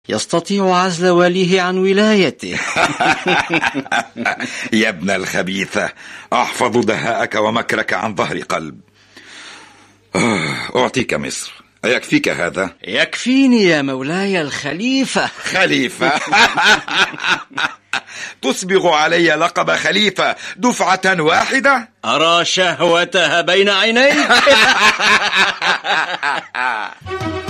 يستطيع عزل واليه عن ولايته. يا ابن الخبيثة، أحفظ دهاءك ومكرك عن ظهر قلب. أعطيك مصر، أيكفيك هذا؟ يكفيني يا مولاي الخليفة. خليفة؟ تصبغ علي لقب خليفة دفعة واحدة؟ أرى شهوتها بين عينيك.